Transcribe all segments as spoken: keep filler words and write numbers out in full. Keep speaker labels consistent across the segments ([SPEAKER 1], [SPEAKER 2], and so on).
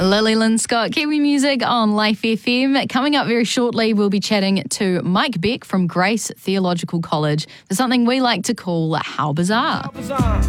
[SPEAKER 1] Lily Lynn Scott, Kiwi Music on Life F M. Coming up very shortly, we'll be chatting to Mike Beck from Grace Theological College for something we like to call How Bizarre.
[SPEAKER 2] How bizarre.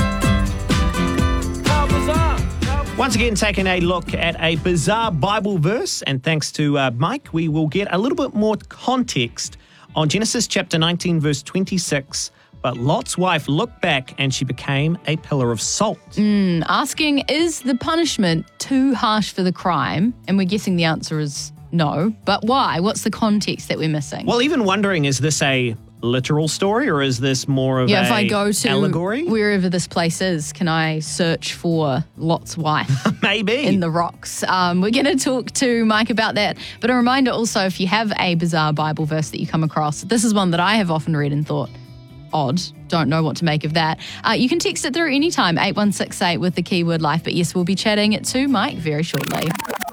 [SPEAKER 2] How bizarre.
[SPEAKER 3] Once again, taking a look at a bizarre Bible verse, and thanks to uh, Mike, we will get a little bit more context on Genesis chapter nineteen, verse twenty-six. But Lot's wife looked back and she became a pillar of salt.
[SPEAKER 1] Mm, asking, is the punishment too harsh for the crime? And we're guessing the answer is no. But why? What's the context that we're missing?
[SPEAKER 3] Well, even wondering, is this a literal story or is this more of
[SPEAKER 1] yeah,
[SPEAKER 3] a
[SPEAKER 1] if I go to
[SPEAKER 3] allegory?
[SPEAKER 1] Wherever this place is, can I search for Lot's wife?
[SPEAKER 3] Maybe.
[SPEAKER 1] In the rocks. Um, we're going to talk to Mike about that. But a reminder also, if you have a bizarre Bible verse that you come across, this is one that I have often read and thought, odd, don't know what to make of that. Uh, you can text it through anytime, eight one six eight with the keyword life. But yes, we'll be chatting to Mike very shortly.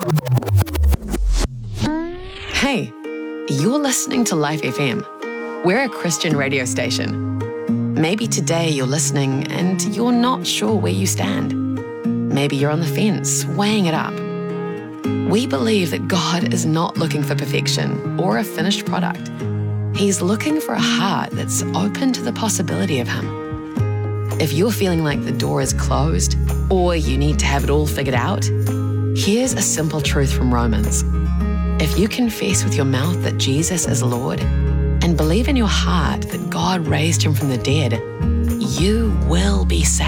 [SPEAKER 4] Hey, you're listening to Life F M. We're a Christian radio station. Maybe today you're listening and you're not sure where you stand. Maybe you're on the fence, weighing it up. We believe that God is not looking for perfection or a finished product. He's looking for a heart that's open to the possibility of Him. If you're feeling like the door is closed or you need to have it all figured out, here's a simple truth from Romans. If you confess with your mouth that Jesus is Lord and believe in your heart that God raised Him from the dead, you will be saved.